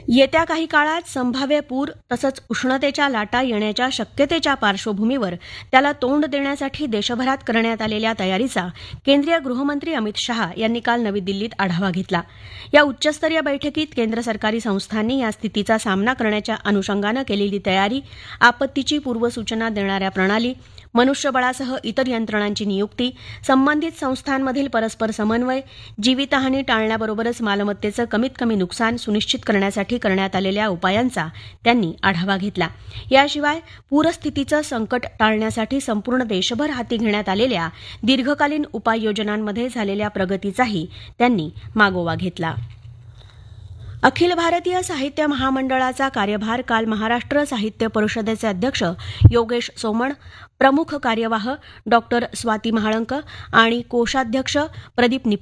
येत्या काही काळात संभाव्य पूर तसंच उष्णतेच्या लाटा येण्याच्या शक्यतेच्या पार्श्वभूमीवर त्याला तोंड देण्यासाठी देशभरात करण्यात आलेल्या तयारीचा केंद्रीय गृहमंत्री अमित शहा यांनी काल नवी दिल्लीत आढावा घेतला. या उच्चस्तरीय बैठकीत केंद्र सरकारी संस्थांनी या स्थितीचा सामना करण्याच्या अनुषंगानं केलेली तयारी, आपत्तीची पूर्वसूचना देणाऱ्या प्रणाली, मनुष्यबळासह इतर यंत्रणांची नियुक्ती, संबंधित संस्थांमधील परस्पर समन्वय, जीवितहानी टाळण्याबरोबरच मालमत्तेचं कमीत कमी नुकसान सुनिश्चित करण्यासाठी करण्यात आलेल्या उपायांचा त्यांनी आढावा घेतला. याशिवाय पूरस्थितीचं संकट टाळण्यासाठी संपूर्ण देशभर हाती घेण्यात आलेल्या दीर्घकालीन उपाययोजनांमध्ये झालेल्या प्रगतीचाही त्यांनी मागोवा घेतला. अखिल भारतीय साहित्य महामंडळाचा कार्यभार काल महाराष्ट्र साहित्य परिषदेचे अध्यक्ष योगेश सोमण, प्रमुख कार्यवाह डॉ. स्वाती महाळंक आणि कोषाध्यक्ष प्रदीप